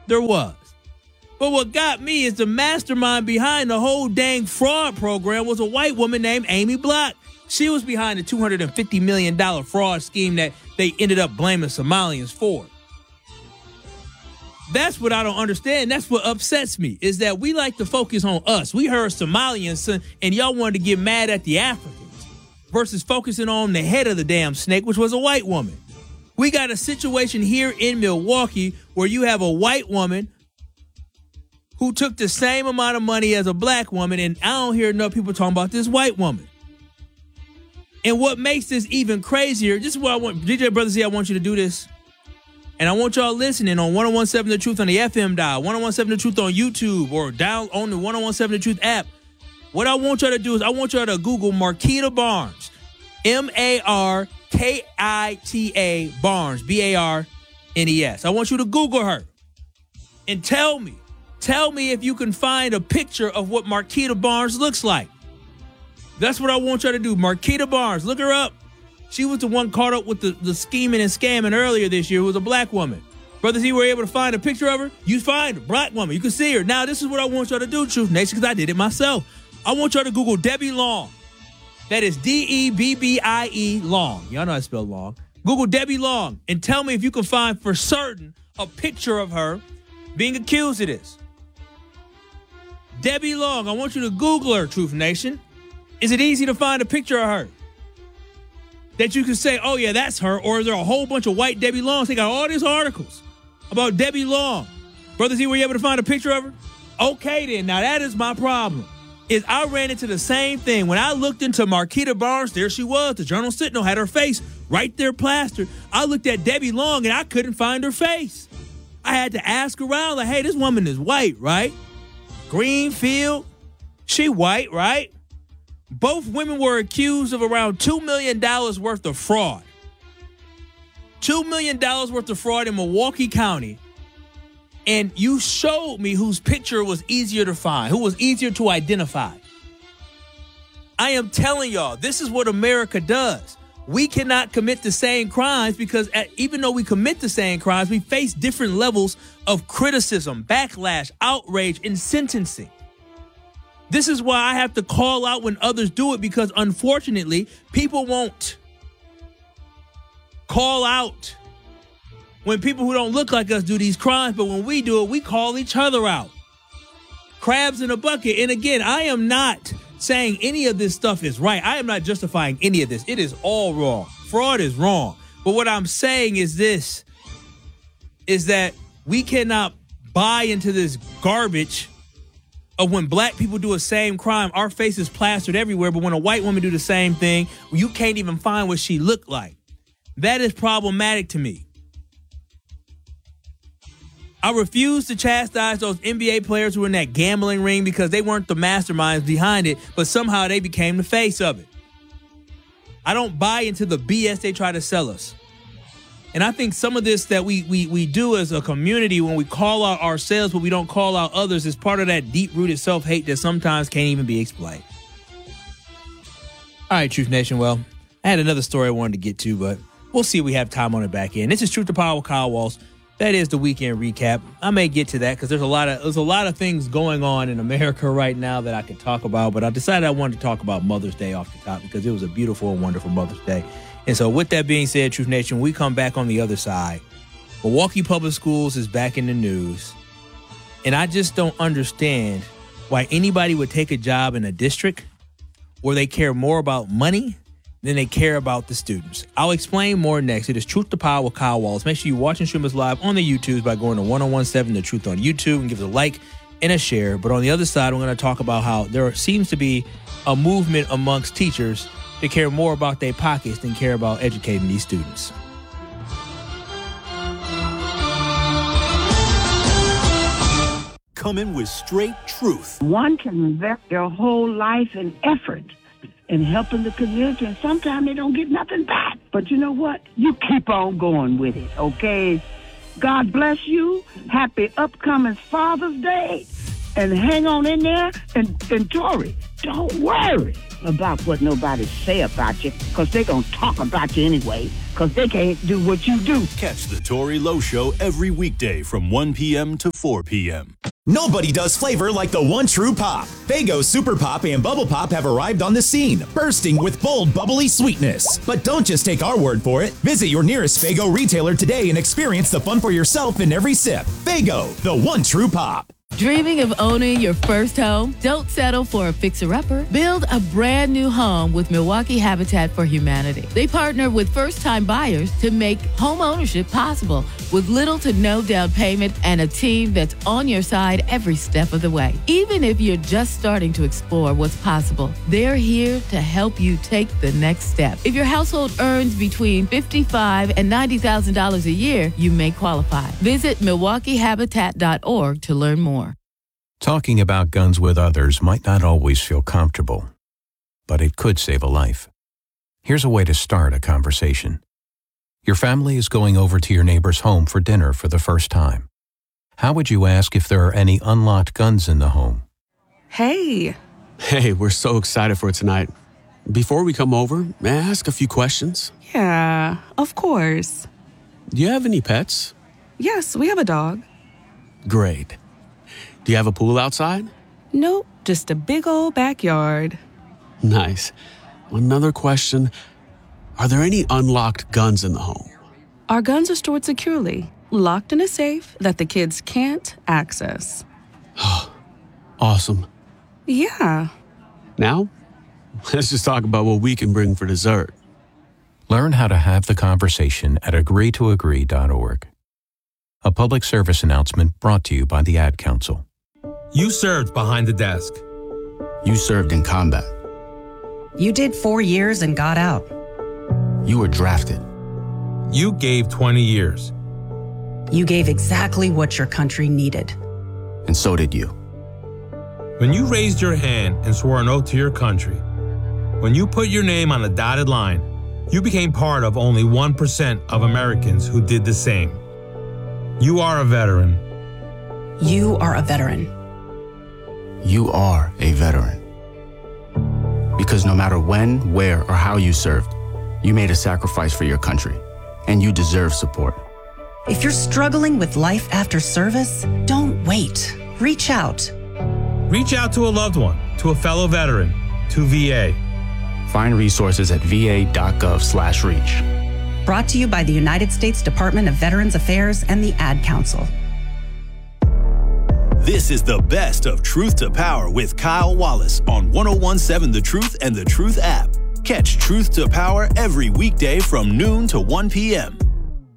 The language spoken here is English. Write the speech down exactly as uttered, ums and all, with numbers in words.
There was. But what got me is the mastermind behind the whole dang fraud program was a white woman named Amy Block. She was behind the two hundred fifty million dollars fraud scheme that they ended up blaming Somalians for. That's what I don't understand. That's what upsets me, is that we like to focus on us. We heard Somalians, and y'all wanted to get mad at the Africans versus focusing on the head of the damn snake, which was a white woman. We got a situation here in Milwaukee where you have a white woman who took the same amount of money as a black woman, and I don't hear enough people talking about this white woman. And what makes this even crazier, this is what I want, D J Brother Z, I want you to do this. And I want y'all listening on one oh one seven The Truth on the F M dial, one oh one seven The Truth on YouTube, or down on the one oh one seven The Truth app. What I want y'all to do is I want y'all to Google Marquita Barnes, M A R K I T A Barnes, B A R N E S. I want you to Google her and tell me, tell me if you can find a picture of what Marquita Barnes looks like. That's what I want y'all to do. Marquita Barnes, look her up. She was the one caught up with the, the scheming and scamming earlier this year, who was a black woman. Brother Z were able to find a picture of her. You find a black woman. You can see her. Now, this is what I want y'all to do, Truth Nation, because I did it myself. I want y'all to Google Debbie Long. That is D E B B I E Long. Y'all know I spell Long. Google Debbie Long and tell me if you can find for certain a picture of her being accused of this. Debbie Long, I want you to Google her, Truth Nation. Is it easy to find a picture of her that you can say, oh, yeah, that's her? Or is there a whole bunch of white Debbie Longs? They got all these articles about Debbie Long. Brother Z, were you able to find a picture of her? Okay, then. Now, that is my problem. Is I ran into the same thing. When I looked into Marquita Barnes, there she was. The Journal Sentinel had her face right there plastered. I looked at Debbie Long, and I couldn't find her face. I had to ask around, like, hey, this woman is white, right? Greenfield, she white, right? Both women were accused of around two million dollars worth of fraud. two million dollars worth of fraud in Milwaukee County. And you showed me whose picture was easier to find, who was easier to identify. I am telling y'all, this is what America does. We cannot commit the same crimes because at, even though we commit the same crimes, we face different levels of criticism, backlash, outrage, and sentencing. This is why I have to call out when others do it, because unfortunately, people won't call out when people who don't look like us do these crimes, but when we do it, we call each other out. Crabs in a bucket. And again, I am not saying any of this stuff is right. I am not justifying any of this. It is all wrong. Fraud is wrong. But what I'm saying is this, is that we cannot buy into this garbage of when black people do a same crime, our face is plastered everywhere, but when a white woman do the same thing, you can't even find what she looked like. That is problematic to me. I refuse to chastise those N B A players who were in that gambling ring because they weren't the masterminds behind it, but somehow they became the face of it. I don't buy into the B S they try to sell us. And I think some of this that we we we do as a community when we call out ourselves but we don't call out others is part of that deep-rooted self-hate that sometimes can't even be explained. All right, Truth Nation. Well, I had another story I wanted to get to, but we'll see if we have time on it back in. This is Truth to Power with Kyle Walsh. That is the weekend recap. I may get to that because there's a lot of there's a lot of things going on in America right now that I could talk about, but I decided I wanted to talk about Mother's Day off the top because it was a beautiful and wonderful Mother's Day. And so with that being said, Truth Nation, we come back on the other side. Milwaukee Public Schools is back in the news. And I just don't understand why anybody would take a job in a district where they care more about money than they care about the students. I'll explain more next. It is Truth to Power with Kyle Walsh. Make sure you watch and stream us live on the YouTubes by going to one oh one seven The Truth on YouTube and give us a like and a share. But on the other side, we're going to talk about how there seems to be a movement amongst teachers to care more about their pockets than care about educating these students. Coming with straight truth. One can invest their whole life and effort in helping the community, and sometimes they don't get nothing back. But you know what? You keep on going with it, okay? God bless you. Happy upcoming Father's Day. And hang on in there. And, and Tori, don't worry. about what nobody say about you, because they're going to talk about you anyway, because they can't do what you do. Catch the Tori Lowe Show every weekday from one p.m. to four p.m. Nobody does flavor like the one true pop. Faygo Super Pop and Bubble Pop have arrived on the scene, bursting with bold, bubbly sweetness. But don't just take our word for it. Visit your nearest Faygo retailer today and experience the fun for yourself in every sip. Faygo, the one true pop. Dreaming of owning your first home? Don't settle for a fixer-upper. Build a brand new home with Milwaukee Habitat for Humanity. They partner with first-time buyers to make home ownership possible with little to no down payment and a team that's on your side every step of the way. Even if you're just starting to explore what's possible, they're here to help you take the next step. If your household earns between fifty-five thousand dollars and ninety thousand dollars a year, you may qualify. Visit Milwaukee Habitat dot org to learn more. Talking about guns with others might not always feel comfortable, but it could save a life. Here's a way to start a conversation. Your family is going over to your neighbor's home for dinner for the first time. How would you ask if there are any unlocked guns in the home? Hey. Hey, we're so excited for tonight. Before we come over, may I ask a few questions? Yeah, of course. Do you have any pets? Yes, we have a dog. Great. Do you have a pool outside? Nope, just a big old backyard. Nice. Another question. Are there any unlocked guns in the home? Our guns are stored securely, locked in a safe that the kids can't access. Awesome. Yeah. Now, let's just talk about what we can bring for dessert. Learn how to have the conversation at agree to agree dot org. A public service announcement brought to you by the Ad Council. You served behind the desk. You served in combat. You did four years and got out. You were drafted. You gave twenty years. You gave exactly what your country needed. And so did you. When you raised your hand and swore an oath to your country, when you put your name on a dotted line, you became part of only one percent of Americans who did the same. You are a veteran. You are a veteran. You are a veteran. Because no matter when, where, or how you served, you made a sacrifice for your country, and you deserve support. If you're struggling with life after service, don't wait. Reach out. Reach out to a loved one, to a fellow veteran, to V A. Find resources at v a dot gov slash reach. Brought to you by the United States Department of Veterans Affairs and the Ad Council. This is the best of Truth to Power with Kyle Wallace on one oh one point seven The Truth and The Truth app. Catch Truth to Power every weekday from noon to one p.m.